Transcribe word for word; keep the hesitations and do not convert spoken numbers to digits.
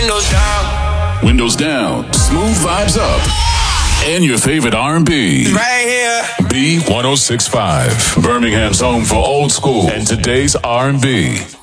windows down. Windows down, smooth vibes up, and your favorite R and B. Right here. B one oh six point five, Birmingham's home for old school and today's R and B.